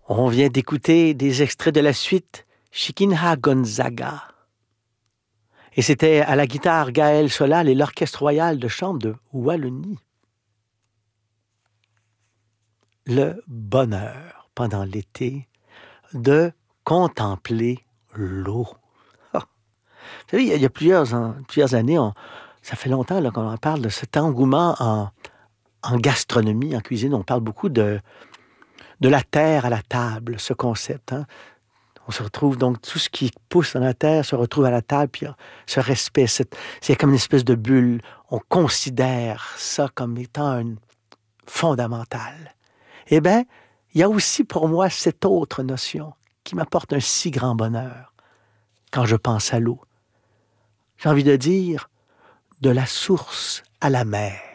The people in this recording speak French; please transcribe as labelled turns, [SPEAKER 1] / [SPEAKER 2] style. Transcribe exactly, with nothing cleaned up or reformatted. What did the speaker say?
[SPEAKER 1] On vient d'écouter des extraits de la suite Chiquinha Gonzaga. Et c'était à la guitare Gaël Solal et l'Orchestre royal de chambre de Wallonie. Le bonheur pendant l'été de contempler l'eau. Ah. Vous savez, il y a, il y a plusieurs, hein, plusieurs années, on, ça fait longtemps là, qu'on en parle de cet engouement en, en gastronomie, en cuisine. On parle beaucoup de, de la terre à la table, ce concept. Hein. On se retrouve donc, tout ce qui pousse dans la terre se retrouve à la table, puis ce respect, cette, c'est comme une espèce de bulle. On considère ça comme étant un fondamental. Eh bien, il y a aussi pour moi cette autre notion qui m'apporte un si grand bonheur quand je pense à l'eau. J'ai envie de dire, de la source à la mer.